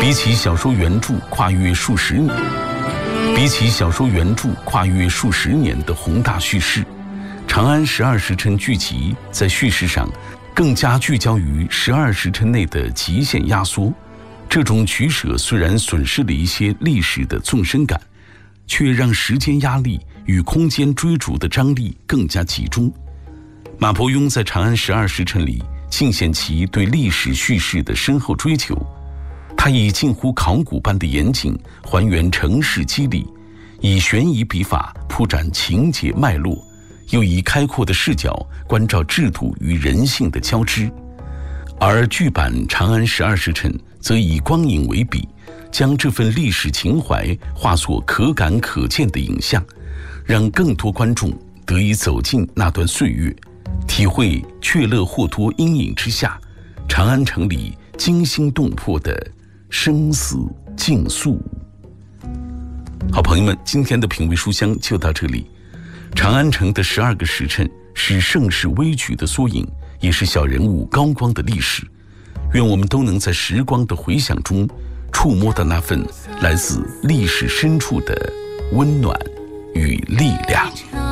比起小说原著跨越数十年的宏大叙事，《长安12时辰》剧集在叙事上更加聚焦于12时辰内的极限压缩。这种取舍虽然损失了一些历史的纵深感，却让时间压力与空间追逐的张力更加集中。马伯庸在《长安12时辰》里尽显其对历史叙事的深厚追求，他以近乎考古般的严谨还原城市肌理，以悬疑笔法铺展情节脉络，又以开阔的视角关照制度与人性的交织。而剧版《长安12时辰》则以光影为笔，将这份历史情怀化作可感可见的影像，让更多观众得以走进那段岁月，体会却乐或多阴影之下长安城里惊心动魄的生死竞速。好朋友们，今天的品味书香就到这里。长安城的12个时辰是盛世危局的缩影，也是小人物高光的历史。愿我们都能在时光的回响中触摸到那份来自历史深处的温暖与力量。